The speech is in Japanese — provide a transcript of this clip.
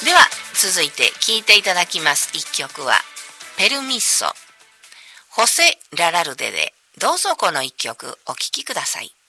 では続いて聴いていただきます一曲はペルミッソホセ・ララルデでどうぞこの一曲お聴きください。